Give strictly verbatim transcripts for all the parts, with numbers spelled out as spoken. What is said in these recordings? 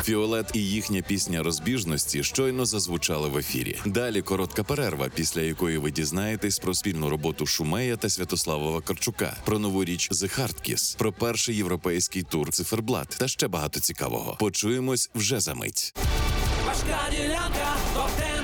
Фіолет і їхня пісня «Розбіжності» щойно зазвучали в ефірі. Далі коротка перерва, після якої ви дізнаєтесь про спільну роботу Шумея та Святослава Вакарчука, про нову річ «The Hard Kiss», про перший європейський тур «Циферблат» та ще багато цікавого. Почуємось вже за мить. Важка ділянка, топ-десять.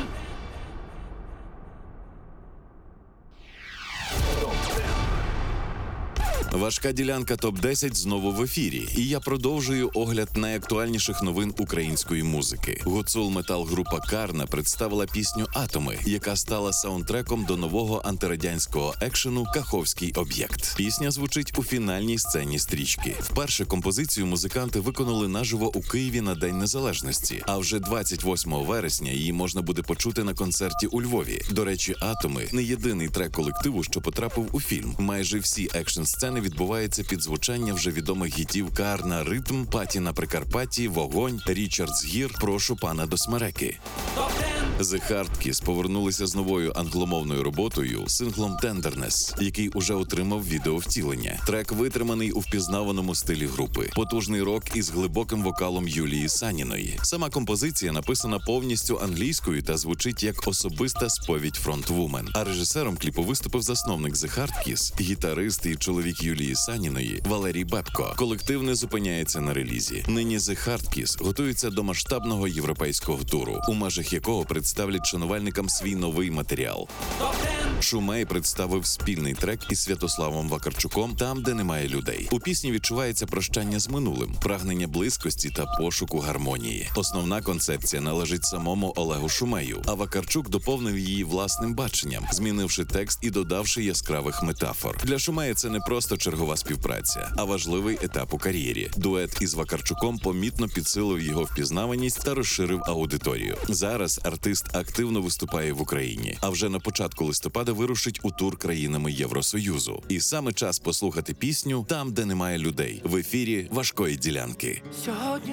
Важка ділянка топ десять знову в ефірі, і я продовжую огляд найактуальніших новин української музики. Гуцул метал-група «Карна» представила пісню «Атоми», яка стала саундтреком до нового антирадянського екшену «Каховський об'єкт». Пісня звучить у фінальній сцені стрічки. Вперше композицію музиканти виконали наживо у Києві на День Незалежності, а вже двадцять восьмого вересня її можна буде почути на концерті у Львові. До речі, «Атоми» – не єдиний трек колективу, що потрапив у фільм. Майже всі екшн-сцени відбувається під звучання вже відомих гітів «Карна», «Ритм», «Паті на Прикарпатті», «Вогонь», «Річардс Гір», «Прошу пана до смереки». The Hard Kiss повернулися з новою англомовною роботою, синглом «Tenderness», який уже отримав відеовтілення. Трек витриманий у впізнаваному стилі групи. Потужний рок із глибоким вокалом Юлії Саніної. Сама композиція написана повністю англійською та звучить як особиста сповідь фронтвумен. А режисером кліпу виступив засновник The Hard Kiss, гітарист і чоловік Юлії Саніної Валерій Бебко. Колектив не зупиняється на релізі. Нині The Hard Kiss готується до масштабного європейського туру, у межах якого представлять шанувальникам свій новий матеріал. Шумей представив спільний трек із Святославом Вакарчуком «Там, де немає людей». У пісні відчувається прощання з минулим, прагнення близькості та пошуку гармонії. Основна концепція належить самому Олегу Шумею, а Вакарчук доповнив її власним баченням, змінивши текст і додавши яскравих метафор. Для Шумея це не просто чергова співпраця, а важливий етап у кар'єрі. Дует із Вакарчуком помітно підсилив його впізнаваність та розширив аудиторію. Зараз артист активно виступає в Україні, а вже на початку листопада вирушить у тур країнами Євросоюзу. І саме час послухати пісню «Там, де немає людей» в ефірі «Важкої ділянки». Сьогодні